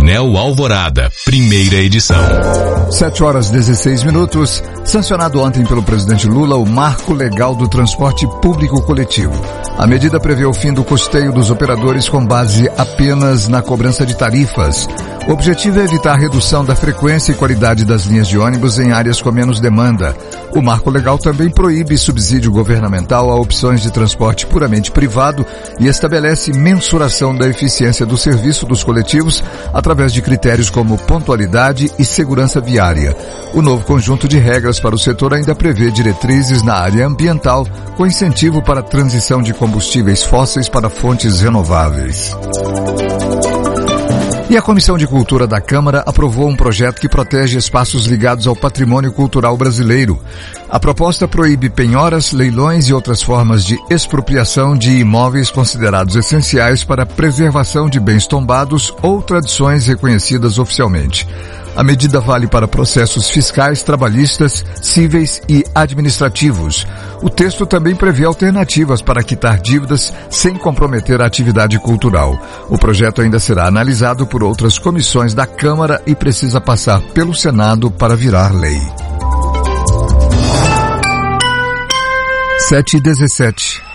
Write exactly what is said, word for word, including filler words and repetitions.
Anel Alvorada, primeira edição. sete horas e dezesseis minutos. Sancionado ontem pelo presidente Lula o Marco Legal do Transporte Público Coletivo. A medida prevê o fim do custeio dos operadores com base apenas na cobrança de tarifas. O objetivo é evitar a redução da frequência e qualidade das linhas de ônibus em áreas com menos demanda. O Marco Legal também proíbe subsídio governamental a opções de transporte puramente privado e estabelece mensuração da eficiência do serviço dos coletivos através de critérios como pontualidade e segurança viária. O novo conjunto de regras para o setor ainda prevê diretrizes na área ambiental, com incentivo para a transição de combustíveis fósseis para fontes renováveis. E a Comissão de Cultura da Câmara aprovou um projeto que protege espaços ligados ao patrimônio cultural brasileiro. A proposta proíbe penhoras, leilões e outras formas de expropriação de imóveis considerados essenciais para a preservação de bens tombados ou tradições reconhecidas oficialmente. A medida vale para processos fiscais, trabalhistas, cíveis e administrativos. O texto também prevê alternativas para quitar dívidas sem comprometer a atividade cultural. O projeto ainda será analisado por outras comissões da Câmara e precisa passar pelo Senado para virar lei. sete e dezessete.